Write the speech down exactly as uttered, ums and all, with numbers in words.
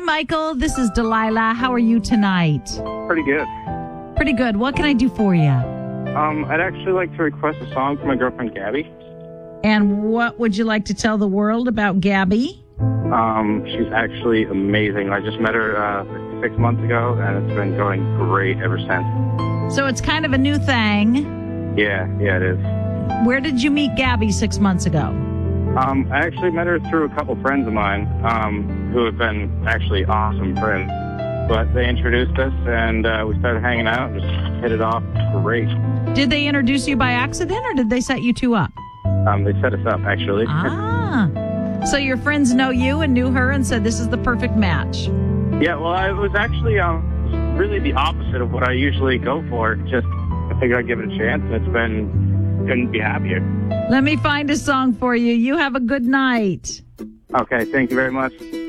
Michael. This is Delilah. How are you tonight? Pretty good. Pretty good. What can I do for you? Um, I'd actually like to request a song for my girlfriend, Gabby. And what would you like to tell the world about Gabby? Um, she's actually amazing. I just met her uh, six months ago, and it's been going great ever since. So it's kind of a new thing. Yeah, yeah, it is. Where did you meet Gabby six months ago? Um, I actually met her through a couple friends of mine um, who have been actually awesome friends. But they introduced us, and uh, we started hanging out and just hit it off great. Did they introduce you by accident, or did they set you two up? Um, they set us up, actually. Ah. So your friends know you and knew her and said this is the perfect match. Yeah, well, it was actually um, really the opposite of what I usually go for. Just, I figured I'd give it a chance, and it's been, couldn't be happier. Let me find a song for you. You have a good night. Okay, thank you very much.